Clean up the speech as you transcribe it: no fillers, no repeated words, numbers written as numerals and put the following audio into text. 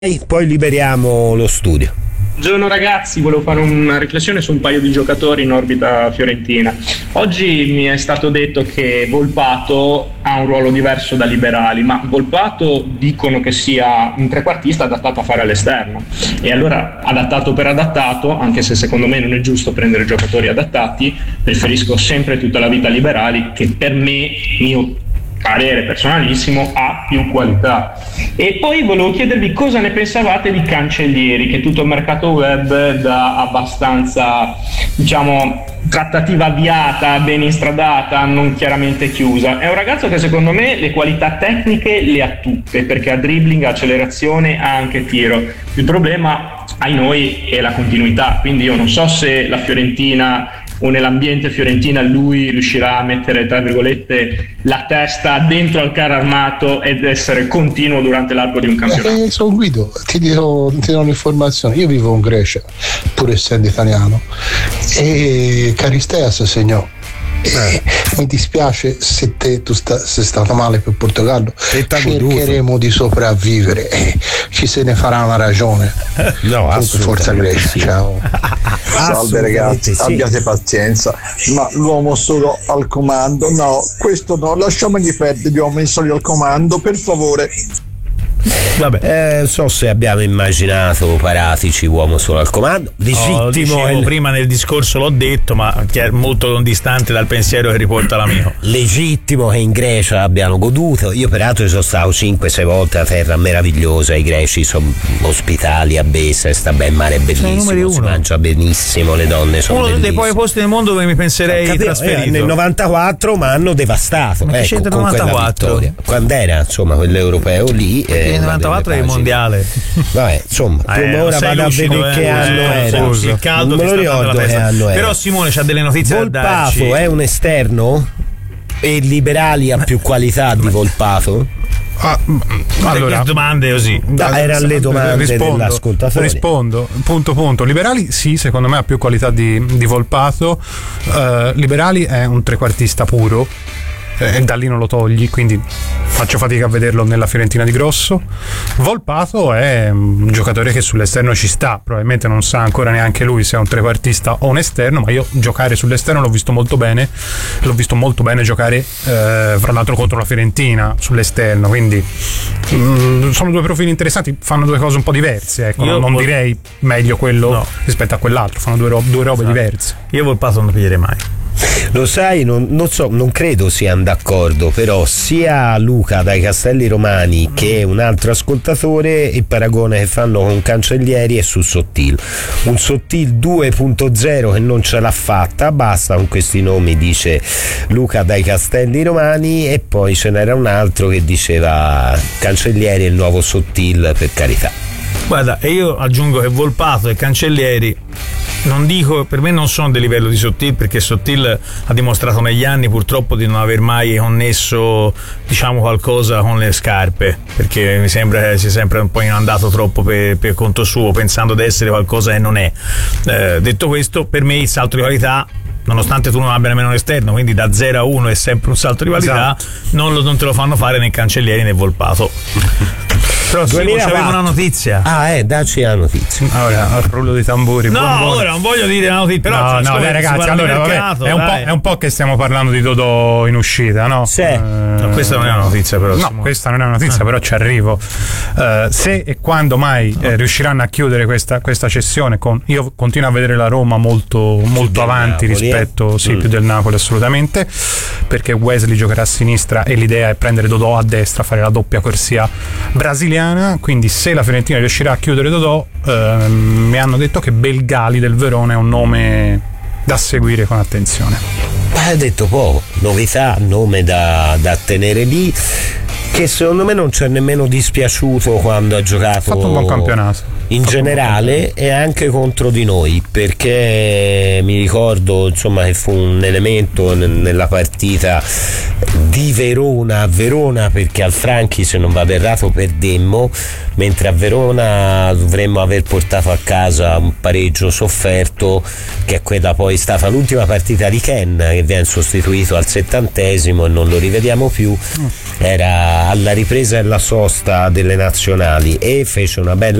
Poi liberiamo lo studio. Buongiorno ragazzi, volevo fare una riflessione su un paio di giocatori in orbita fiorentina. Oggi mi è stato detto che Volpato ha un ruolo diverso da Liberali, ma Volpato dicono che sia un trequartista adattato a fare all'esterno, e allora adattato per adattato, anche se secondo me non è giusto prendere giocatori adattati, preferisco sempre tutta la vita Liberali, che per me, mio parere personalissimo, ha più qualità. E poi volevo chiedervi cosa ne pensavate di Cancellieri, che tutto il mercato web dà abbastanza, diciamo, trattativa avviata, ben instradata, non chiaramente chiusa. È un ragazzo che secondo me le qualità tecniche le ha tutte, perché ha dribbling, ha accelerazione, ha anche tiro. Il problema ai noi è la continuità, quindi io non so se la Fiorentina o nell'ambiente Fiorentina lui riuscirà a mettere, tra virgolette, la testa dentro al carro armato ed essere continuo durante l'arco di un campionato. Sono Guido, ti do un'informazione. Io vivo in Grecia, pur essendo italiano, e Caristeas segnò. Mi dispiace se sei stato male per Portogallo, cercheremo di sopravvivere, ci se ne farà una ragione. Forza Grecia, sì. Ciao. Salve ragazzi, sì. Abbiate pazienza, ma l'uomo solo al comando, no, questo no, lasciamogli perdere gli uomini soli al comando, per favore. Vabbè, so se abbiamo immaginato Paratici uomo solo al comando. Legittimo, prima nel discorso l'ho detto, ma che è molto distante dal pensiero che riporta l'amico. Legittimo che in Grecia abbiano goduto. Io peraltro sono stato 5-6 volte a terra meravigliosa, i greci sono ospitali a Bessa, sta ben, mare è bellissimo, si mangia benissimo, le donne sono uno dei pochi posti nel mondo dove mi penserei trasferito. Nel 94 mi hanno devastato, ma ecco, con 94? Quando era insomma quell'europeo lì, nel 94 è il mondiale. Vabbè, insomma, ora vado a vedere che anno era. Il caldo non me lo ricordo che anno era. Però Simone c'ha delle notizie da darci. Volpato è un esterno e Liberali ha più qualità di Volpato? Allora, domande così. Erano le domande dell'ascoltatore. Rispondo, punto. Liberali sì, secondo me ha più qualità di Volpato. Liberali è un trequartista puro, e da lì non lo togli, quindi faccio fatica a vederlo nella Fiorentina di grosso. Volpato è un giocatore che sull'esterno ci sta, probabilmente non sa ancora neanche lui se è un trequartista o un esterno, ma io giocare sull'esterno l'ho visto molto bene giocare fra l'altro contro la Fiorentina sull'esterno, quindi sono due profili interessanti, fanno due cose un po' diverse, ecco. Non direi meglio quello rispetto a quell'altro, fanno due robe diverse. Io Volpato non lo piglierei mai. Lo sai, non so, non credo siano d'accordo, però sia Luca dai Castelli Romani che un altro ascoltatore, il paragone che fanno con Cancellieri è su Sottil, un Sottil 2.0 che non ce l'ha fatta, basta con questi nomi, dice Luca dai Castelli Romani, e poi ce n'era un altro che diceva Cancellieri è il nuovo Sottil, per carità. Guarda, e io aggiungo che Volpato e Cancellieri, non dico, per me non sono del livello di Sottil, perché Sottil ha dimostrato negli anni purtroppo di non aver mai connesso, diciamo, qualcosa con le scarpe, perché mi sembra che sia sempre un po' andato troppo per conto suo, pensando di essere qualcosa che non è. Detto questo, per me il salto di qualità, nonostante tu non abbia nemmeno un esterno, quindi da 0 a 1 è sempre un salto di qualità, esatto. non te lo fanno fare né Cancellieri né Volpato. Però c'avevo una notizia. Dacci la notizia. Ora, al rullo dei tamburi. Ora non voglio dire la notizia, però no, dai ragazzi, allora vabbè, è un po' che stiamo parlando di Dodò in uscita, no? Sì. No, questa non è una notizia, però. No, questa non è una notizia, però ci arrivo. Se e quando mai riusciranno a chiudere questa cessione, io continuo a vedere la Roma molto avanti Napoli, rispetto più del Napoli, assolutamente, perché Wesley giocherà a sinistra e l'idea è prendere Dodò a destra, fare la doppia corsia brasiliana. Quindi se la Fiorentina riuscirà a chiudere Dodò, mi hanno detto che Belgali del Verona è un nome da seguire con attenzione. Hai detto poco, novità, nome da tenere lì, che secondo me non c'è nemmeno dispiaciuto quando ha giocato. Ha fatto un buon campionato in generale e anche contro di noi, perché mi ricordo insomma che fu un elemento nella partita di Verona a Verona, perché al Franchi, se non vado errato, perdemmo, mentre a Verona dovremmo aver portato a casa un pareggio sofferto, che è quella poi stata l'ultima partita di Ken, che viene sostituito al 70° e non lo rivediamo più. Era alla ripresa e alla sosta delle nazionali e fece una bella